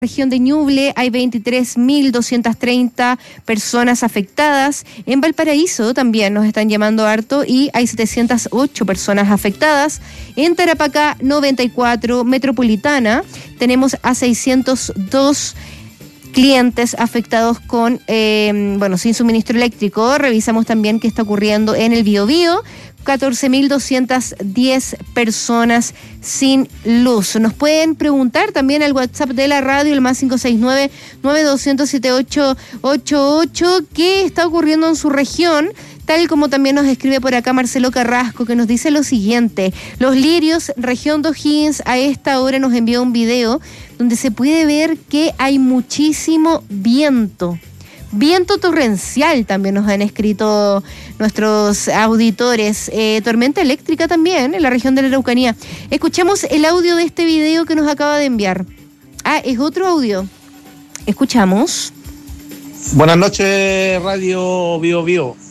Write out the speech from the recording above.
Región de Ñuble hay 23.230 personas afectadas. En Valparaíso también nos están llamando harto y hay 708 personas afectadas. En Tarapacá, 94. Metropolitana, tenemos a 602 clientes afectados con, sin suministro eléctrico. Revisamos también qué está ocurriendo en el Biobío. 14.210 personas sin luz. Nos pueden preguntar también al WhatsApp de la radio, el más 569-9200-7888, qué está ocurriendo en su región, tal como también nos escribe por acá Marcelo Carrasco, que nos dice lo siguiente: Los Lirios, región de O'Higgins, a esta hora nos envió un video donde se puede ver que hay muchísimo viento. Viento torrencial también nos han escrito nuestros auditores. Tormenta eléctrica también en la región de la Araucanía. Escuchemos el audio de este video que nos acaba de enviar. Es otro audio. Escuchamos. Buenas noches, Radio Bio Bio.